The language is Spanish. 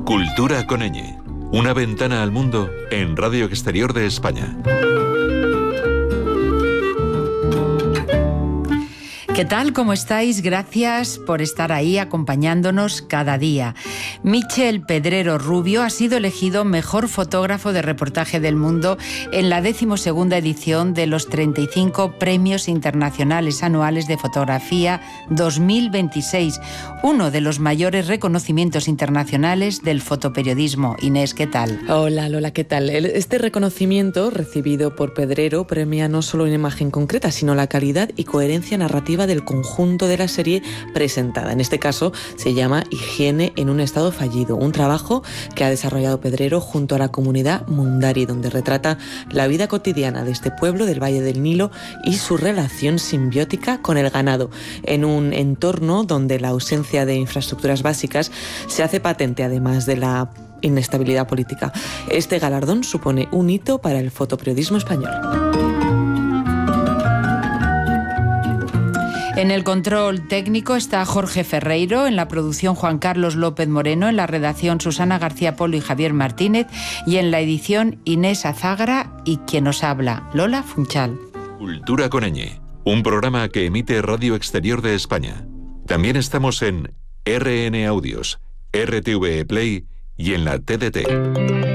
Cultura con ñ. Una ventana al mundo en Radio Exterior de España. ¿Qué tal? ¿Cómo estáis? Gracias por estar ahí acompañándonos cada día. Michel Pedrero Rubio ha sido elegido mejor fotógrafo de reportaje del mundo en la 12ª edición de los 35 Premios Internacionales Anuales de Fotografía 2026, uno de los mayores reconocimientos internacionales del fotoperiodismo. Inés, ¿qué tal? Hola Lola, ¿qué tal? Este reconocimiento recibido por Pedrero premia no solo una imagen concreta, sino la calidad y coherencia narrativa del conjunto de la serie presentada. En este caso se llama Higiene en un estado fallido, un trabajo que ha desarrollado Pedrero junto a la comunidad Mundari, donde retrata la vida cotidiana de este pueblo del Valle del Nilo y su relación simbiótica con el ganado, en un entorno donde la ausencia de infraestructuras básicas se hace patente, además de la inestabilidad política. Este galardón supone un hito para el fotoperiodismo español. En el control técnico está Jorge Ferreiro, en la producción Juan Carlos López Moreno, en la redacción Susana García Polo y Javier Martínez, y en la edición Inés Azágara y quien os habla, Lola Funchal. Cultura con ñ, un programa que emite Radio Exterior de España. También estamos en RN Audios, RTV Play y en la TDT.